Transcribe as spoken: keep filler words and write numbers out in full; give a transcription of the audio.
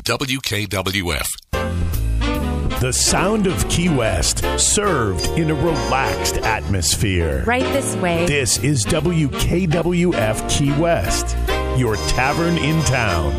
W K W F. The sound of Key West, served in a relaxed atmosphere. Right this way. This is W K W F Key West, your tavern in town.